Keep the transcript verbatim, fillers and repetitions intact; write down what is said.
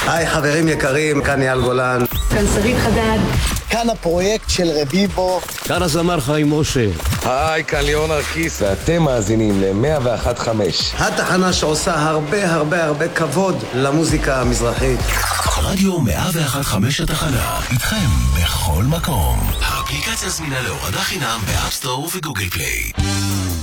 היי חברים יקרים, כאן אייל גולן. כאן שרית חדד. כאן הפרויקט של רביבו. כאן הזמר חיים משה. היי, כאן ליאון ארקיס, ואתם מאזינים ל-מאה ואחת נקודה חמש. התחנה שעושה הרבה הרבה הרבה כבוד למוזיקה המזרחית. רדיו מאה ואחת נקודה חמש התחנה, איתכם בכל מקום. האפליקציה זמינה להורדה חינם באפסטור וגוגל פליי.